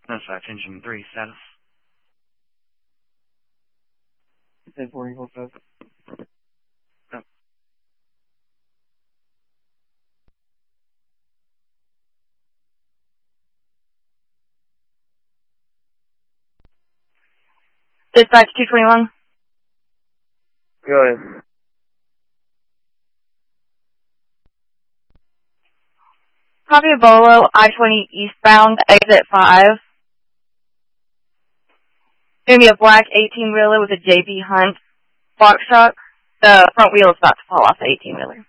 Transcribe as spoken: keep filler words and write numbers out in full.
Dispatch engine three, status. ten four Eagle five. Oh. Dispatch two twenty-one. Go ahead. Copy of Bolo, I twenty eastbound, exit five. Gonna be a black eighteen wheeler with a J B Hunt box truck. The front wheel is about to fall off the eighteen wheeler.